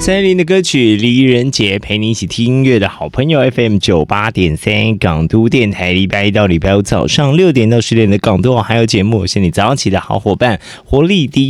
蔡依林的歌曲《离人节》，陪你一起听音乐的好朋友 FM98.3 港都电台，礼拜一到礼拜五早上6点到10点的港都还有节目，是你早上起的好伙伴，活力第一